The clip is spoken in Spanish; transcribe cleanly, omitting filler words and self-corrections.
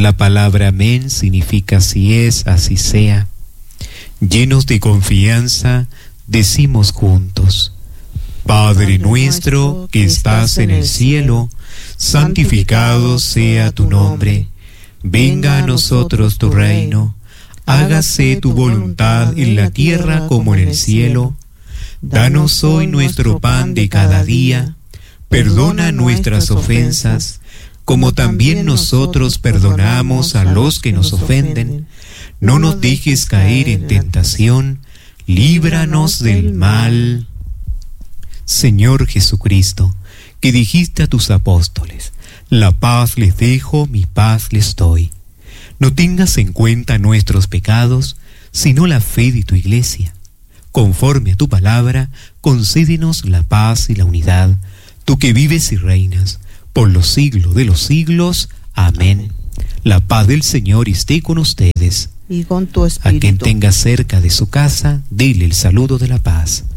La palabra amén significa así es, así sea. Llenos de confianza, decimos juntos: Padre nuestro que estás en el cielo, santificado sea tu nombre. Venga a nosotros tu reino. Hágase tu voluntad en la tierra como en el cielo. Danos hoy nuestro pan de cada día. Perdona nuestras ofensas, como también nosotros perdonamos a los que nos ofenden. No nos dejes caer en tentación, líbranos del mal. Señor Jesucristo, que dijiste a tus apóstoles: la paz les dejo, mi paz les doy. No tengas en cuenta nuestros pecados, sino la fe de tu Iglesia. Conforme a tu palabra, concédenos la paz y la unidad, tú que vives y reinas por los siglos de los siglos. Amén. La paz del Señor esté con ustedes. Y con tu espíritu. A quien tenga cerca de su casa, dile el saludo de la paz.